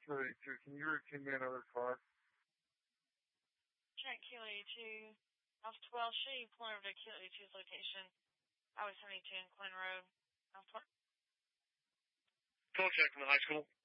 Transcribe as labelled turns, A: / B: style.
A: QL82. Can you routine me another car?
B: Trent QL82. Alpha 12, show you pulling over to QL82's location. Highway 72 in Quinn Road. Alpha 12.
C: Call check from the high school.